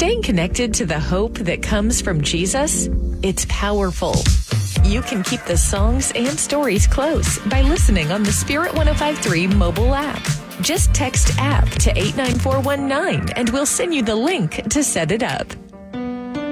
Staying connected to the hope that comes from Jesus, it's powerful. You can keep the songs and stories close by listening on the Spirit 105.3 mobile app. Just text app to 89419 and we'll send you the link to set it up.